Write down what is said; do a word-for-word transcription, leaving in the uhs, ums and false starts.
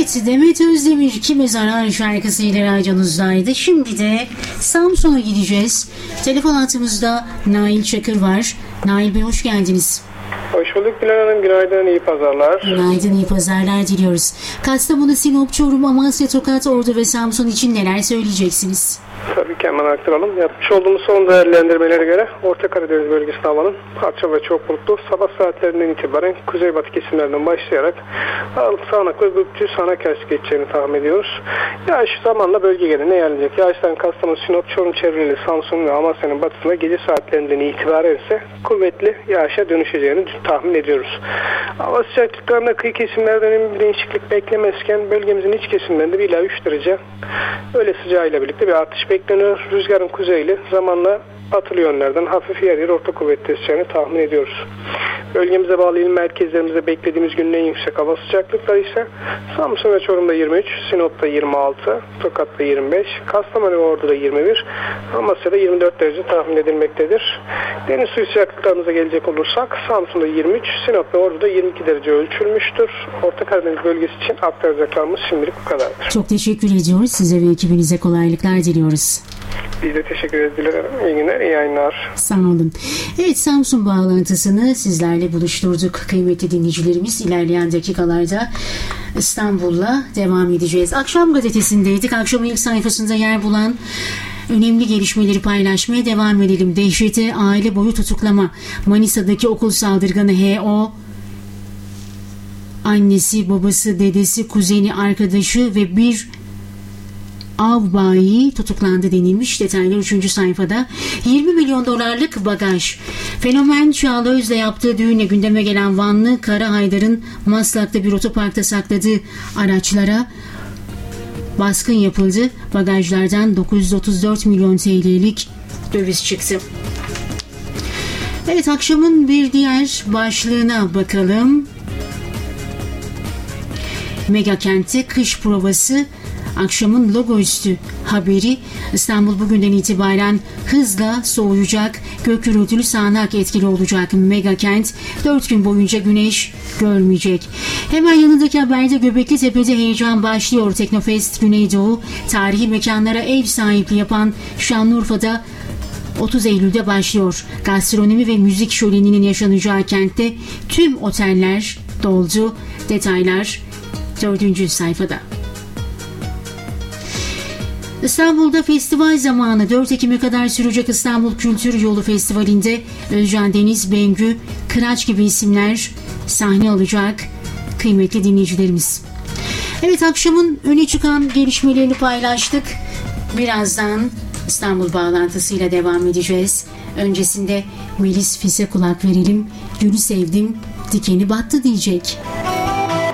Evet, Demet Özdemir Kime Zarar şarkısıyla radyonuzdaydı. Şimdi de Samsun'a gideceğiz. Telefon hattımızda Nail Çakır var. Nail Bey, hoş geldiniz. Hoş bulduk Bilal Hanım. Günaydın, iyi pazarlar. Günaydın, iyi pazarlar diliyoruz. Kastamonu, Sinop, Çorum, Amasya, Tokat, Ordu ve Samsun için neler söyleyeceksiniz? Tabii ki hemen aktaralım. Yapmış olduğumuz son değerlendirmelere göre Orta Karadeniz bölgesinde havanın parçalı ve çok bulutlu. Sabah saatlerinden itibaren kuzeybatı kesimlerden başlayarak sağanak ve gökçü sağanak yağış geçeceğini tahmin ediyoruz. Yağış zamanla bölge geneline yayılacak. Yağışların Kastamonu, Sinop, Çorum çevreli Samsun ve Amasya'nın batısında gece saatlerinden itibaren ise kuvvetli yağışa dönüşeceğini tahmin ediyoruz. Hava sıcaklıklarında kıyı kesimlerden bir değişiklik beklemezken bölgemizin iç kesimlerinde bir ila üç derece öğle sıcağıyla birlikte bir artış bekleniyor. Rüzgarın kuzeyli zamanla batılı yönlerden hafif yer yer orta kuvvetli eseceğini tahmin ediyoruz. Bölgemize bağlı il merkezlerimizde beklediğimiz günün en yüksek hava sıcaklıkları ise Samsun ve Çorum'da yirmi üç, Sinop'ta yirmi altı, Tokat'ta yirmi beş, Kastamonu ve Ordu'da yirmi bir, Amasya'da yirmi dört derece tahmin edilmektedir. Deniz suyu sıcaklıklarımıza gelecek olursak Samsun'da yirmi üç, Sinop ve Ordu'da yirmi iki derece ölçülmüştür. Orta Karadeniz bölgesi için aktaracaklarımız şimdilik bu kadardır. Çok teşekkür ediyoruz. Size ve ekibinize kolaylıklar diliyoruz. Biz de teşekkür ederiz. İyi günler, iyi yayınlar. Sağ olun. Evet, Samsun bağlantısını sizlerle buluşturduk kıymetli dinleyicilerimiz. İlerleyen dakikalarda İstanbul'la devam edeceğiz. Akşam gazetesindeydik. Akşamın ilk sayfasında yer bulan önemli gelişmeleri paylaşmaya devam edelim. Dehşete aile boyu tutuklama. Manisa'daki okul saldırganı H O annesi, babası, dedesi, kuzeni, arkadaşı ve bir av bayi tutuklandı denilmiş. Detaylar üçüncü sayfada. yirmi milyon dolarlık bagaj. Fenomen Çağla Öz'le yaptığı düğünle gündeme gelen Vanlı Kara Haydar'ın Maslak'ta bir otoparkta sakladığı araçlara baskın yapıldı. Bagajlardan dokuz yüz otuz dört milyon T L'lik döviz çıktı. Evet, akşamın bir diğer başlığına bakalım. Mega kentte kış provası. Akşamın logo üstü haberi. İstanbul bugünden itibaren hızla soğuyacak, gök gürültülü sağanak etkili olacak. Mega kent dört gün boyunca güneş görmeyecek. Hemen yanındaki haberde Göbekli Tepe'de heyecan başlıyor. Teknofest Güneydoğu tarihi mekanlara ev sahipliği yapan Şanlıurfa'da otuz Eylül'de başlıyor. Gastronomi ve müzik şöleninin yaşanacağı kentte tüm oteller doldu. Detaylar dördüncü sayfada. İstanbul'da festival zamanı dört Ekim'e kadar sürecek İstanbul Kültür Yolu Festivali'nde Özcan Deniz, Bengü, Kıraç gibi isimler sahne alacak kıymetli dinleyicilerimiz. Evet, akşamın öne çıkan gelişmelerini paylaştık. Birazdan İstanbul bağlantısıyla devam edeceğiz. Öncesinde Melis Fis'e kulak verelim. Gülü sevdim, dikeni battı diyecek.